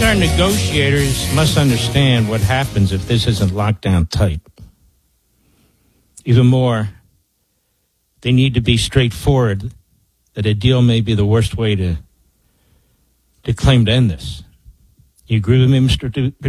our negotiators must understand what happens if this isn't locked down tight. Even more, they need to be straightforward that a deal may be the worst way to claim to end this. You agree with me, Mr.